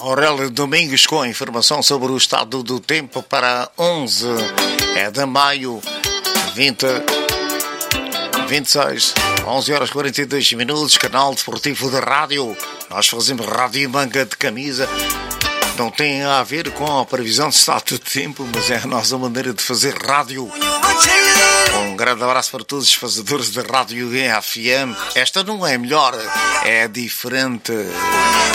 Aurélio Domingos com a informação sobre o estado do tempo para 11 de maio 2026, 11 horas 42 minutos, canal desportivo de rádio. Nós fazemos rádio em manga de camisa. Não tem a ver com a previsão de estado do tempo, mas é a nossa maneira de fazer rádio. Um grande abraço para todos os fazedores de rádio em FM. Esta não é melhor, é diferente.